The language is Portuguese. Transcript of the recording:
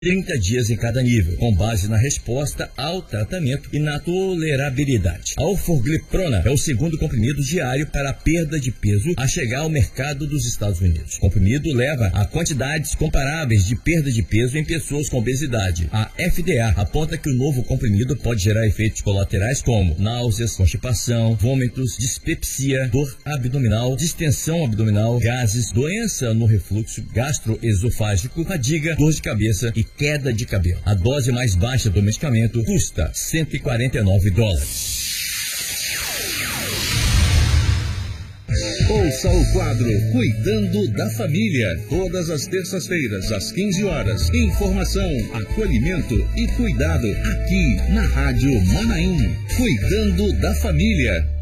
30 dias em cada nível, com base na resposta ao tratamento e na tolerabilidade. A Orforgliprona é o segundo comprimido diário para a perda de peso a chegar ao mercado dos Estados Unidos. O comprimido leva a quantidades comparáveis de perda de peso em pessoas com obesidade. A FDA aponta que o novo comprimido pode gerar efeitos colaterais como náuseas, constipação, vômitos, dispepsia, dor abdominal, distensão abdominal, gases, doença no refluxo gastroesofágico, fadiga, dor de cabeça e queda de cabelo. A dose mais baixa do medicamento custa $149. Ouça o quadro Cuidando da Família, todas as terças-feiras, às 15 horas. Informação, acolhimento e cuidado aqui na Rádio Manaim. Cuidando da Família.